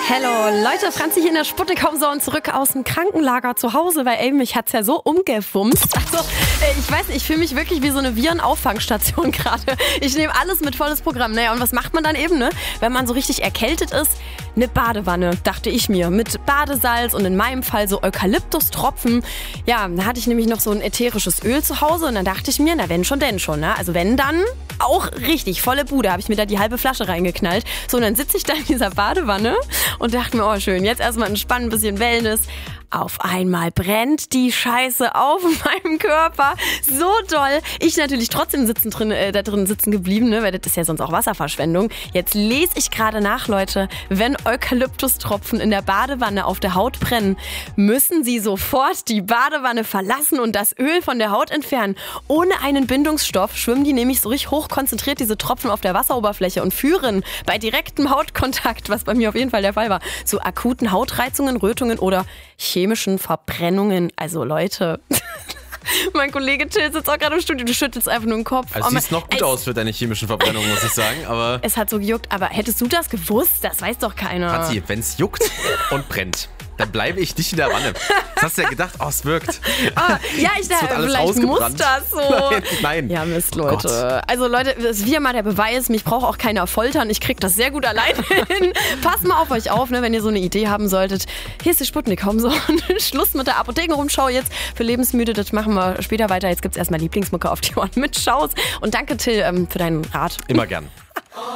Hallo Leute, Franzi hier in der Sputnik-Zone zurück aus dem Krankenlager zu Hause, weil ey, mich hat's ja so umgewumst. Also, ich weiß nicht, ich fühle mich wirklich wie so eine Virenauffangstation gerade. Ich nehme alles mit volles Programm. Naja, und was macht man dann eben, ne? Wenn man so richtig erkältet ist? Eine Badewanne, dachte ich mir, mit Badesalz und in meinem Fall so Eukalyptustropfen. Ja, da hatte ich nämlich noch so ein ätherisches Öl zu Hause und dann dachte ich mir, na wenn schon, denn schon, ne? Also wenn dann auch richtig, volle Bude, habe ich mir da die halbe Flasche reingeknallt. So, und dann sitze ich da in dieser Badewanne und dachte mir, oh schön, jetzt erstmal entspannen, ein bisschen Wellness. Auf einmal brennt die Scheiße auf meinem Körper. So doll. Ich natürlich trotzdem da drin sitzen geblieben, ne, weil das ist ja sonst auch Wasserverschwendung. Jetzt lese ich gerade nach, Leute, wenn Eukalyptustropfen in der Badewanne auf der Haut brennen, müssen Sie sofort die Badewanne verlassen und das Öl von der Haut entfernen. Ohne einen Bindungsstoff schwimmen die nämlich so richtig hoch konzentriert, diese Tropfen auf der Wasseroberfläche, und führen bei direktem Hautkontakt, was bei mir auf jeden Fall der Fall war, zu akuten Hautreizungen, Rötungen oder chemischen Verbrennungen. Also Leute, mein Kollege Till sitzt auch gerade im Studio, du schüttelst einfach nur den Kopf. Also siehst noch gut aus für deine chemischen Verbrennungen, muss ich sagen. Aber es hat so gejuckt, aber hättest du das gewusst? Das weiß doch keiner. Franzi, wenn es juckt und brennt, dann bleibe ich nicht in der Wanne. Das hast du ja gedacht, es wirkt. Ja, ich dachte, vielleicht muss das so. Nein. Ja, Mist, Leute. Also Leute, das ist wieder mal der Beweis, mich braucht auch keiner foltern. Ich krieg das sehr gut alleine hin. Passt mal auf euch auf, ne, wenn ihr so eine Idee haben solltet. Hier ist die Sputnik-Zone. Schluss mit der Apothekenrumschau jetzt für Lebensmüde. Das machen wir später weiter. Jetzt gibt's erstmal Lieblingsmucke auf die Ohren mit Schaus. Und danke, Till, für deinen Rat. Immer gern.